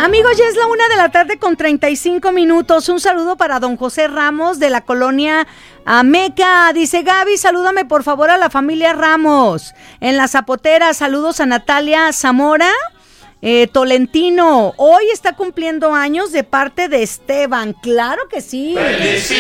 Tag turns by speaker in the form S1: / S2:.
S1: Amigos, ya es la 1:35 p.m. Un saludo para don José Ramos de la colonia Ameca. Dice: Gaby, salúdame por favor a la familia Ramos en la Zapotera. Saludos a Natalia Zamora Tolentino. Hoy está cumpliendo años de parte de Esteban. Claro que sí.